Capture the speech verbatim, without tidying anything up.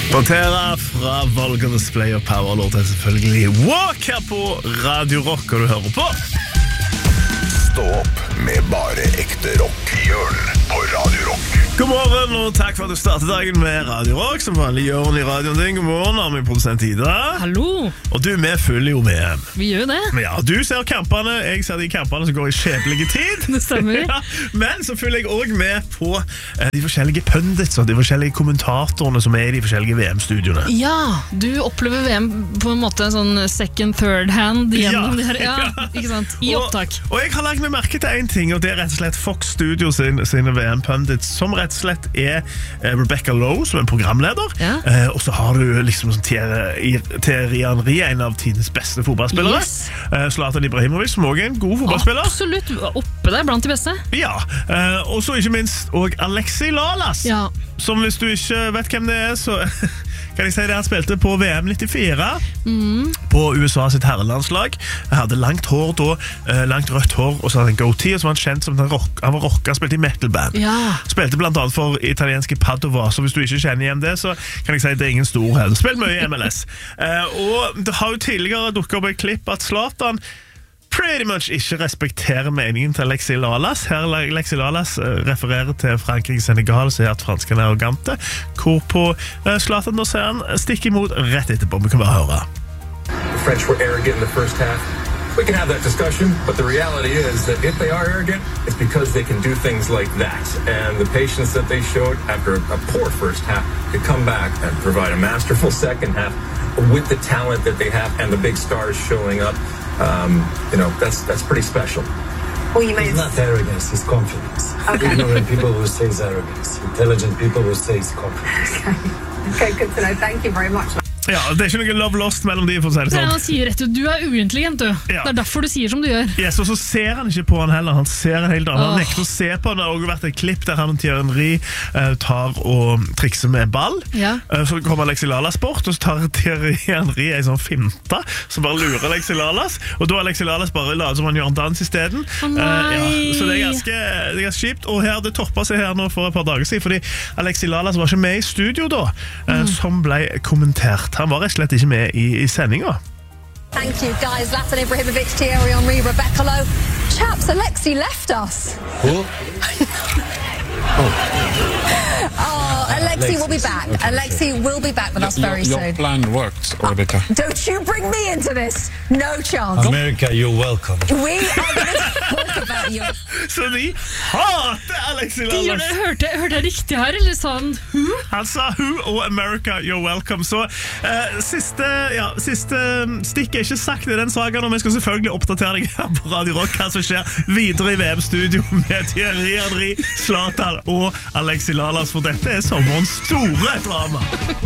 Pantera fra Vulgar Display og Power-låt er selvfølgelig Walk her på Radio Rock, og du hører på Stå opp med bare ekte rock. Jørn på Radio Rock. God morgen, og takk for at du startet dagen med Radio Rock. Som vanlig Jørn i radioen din. God morgen, er min produsent Ida. Hallo. Og du, vi følger jo med. Vi gjør det. Ja, du ser kampene, jeg ser de kampene som går i skjedelige tid. Det stemmer. Ja, men så følger jeg også med på eh, de forskjellige pundits og de forskjellige kommentatorene som er i de forskjellige V M-studione. Ja, du opplever V M på en måte en sånn second, third hand gjennom Ja. det her. Ja, ikke sant? I opptak. Og, og jeg har lagt meg merke til en ting, og det er rett og slett Fox Studio sin, sine V M-pundits, som rett og slett er eh, Rebecca Lowe, som er en programleder. Ja. Eh, og så har du liksom sånn Thierry Thierry Henry, en av tidens beste fotballspillere. Yes. Eh, Zlatan Ibrahimovic, som også er en god fotballspiller. Absolutt, oppe der blant de beste. Ja, eh, og så ikke minst og Alexi Lalas, Ja. som hvis du ikke vet hvem det er, så kan jeg si det, han spilte på V M nittifire Mm. på U S A sitt herrelandslag. Han hadde langt hår da, eh, langt rødt hår, og så hadde han goatee, og så var han kjent som en rock, han var rocker, han spilte i metalband. Ja. Spilte blant annet for italienske Padova, så hvis du ikke kjenner igjen det, så kan jeg si at det er ingen stor her. Spilt mye i M L S. Eh, og det har jo tidligere dukket opp et klipp at Zlatan pretty much ikke respekterer meningen til Alexi Lalas. Her Alexi Lalas uh, refererer til Frankrike-Senegal, sier at franskene er arrogante, hvorpå uh, Zlatan nå ser han stikke imot rett etterpå. Vi kan bare høre. The French were arrogant in the first half. We can have that discussion, but the reality is that if they are arrogant, it's because they can do things like that. And the patience that they showed after a poor first half to come back and provide a masterful second half with the talent that they have and the big stars showing up, um, you know, that's that's pretty special. Well, you made It's not arrogance, it's confidence. Okay. Ignorant people will say it's arrogance. Intelligent people will say it's confidence. Okay, good to know. Thank you very much. Ja, det er ikke noe love lost mellom de, for å si det Det er sånn. han sier rett ut, du er uintelligent, du. Ja. Det er derfor du sier som du gjør. Yes, og så ser han ikke på han heller. Han ser en helt annen. Han Åh. nekter å se på han. Det har også vært et klipp der han og Thierry Henry eh, tar og trikser med ball. Ja. Eh, så kommer Alexi Lalas bort, og så tar Thierry Henry en sånn finta som bare lurer Alexi Lalas. Og da Alexi Lalas bare lader som han gjør en dans i stedet. Å, nei. ja. Så det er ganske, det er ganske kjipt. Og her, det toppet seg her nå for et par dager siden, fordi Alexi Lalas var ikke med i studio da, eh, Mm. som ble kommentert. Han var rett og slett ikke med i, i sendinga. Thank you, guys. Zlatan Ibrahimovic, Thierry Henry, Rebecca Lowe. Chaps, Alexi left us. Who? Oh, Alexi will be back. Alexi will be back with us very your, soon. your plan worked, Rebecca. Don't you bring me into this. No chance. America, you're welcome. We are going to talk about you. Så de hater Alexi De gjør Lalas. det, hørte, hørte jeg riktig her, eller sa han who? Han sa who og America, you're welcome. Så eh, siste, ja, siste stikk er ikke sagt i den saken, og vi skal selvfølgelig oppdatere deg her på Radio Rock hva som skjer videre i V M-studio med Thierry Henry, Zlatan og Alexi Lalas, for dette er sommerens store drama.